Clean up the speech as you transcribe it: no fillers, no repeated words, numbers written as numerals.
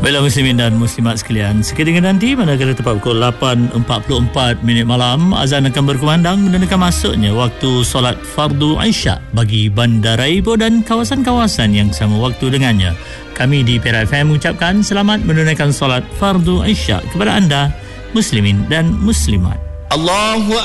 Baiklah muslimin dan muslimat sekalian, sekiranya nanti manakala tepat pukul 8.44 malam, azan akan berkumandang menandakan masuknya waktu solat fardu Isyak bagi Bandar Ipoh dan kawasan-kawasan yang sama waktu dengannya. Kami di Perak FM mengucapkan selamat menunaikan solat fardu Isyak kepada anda muslimin dan muslimat. Allahu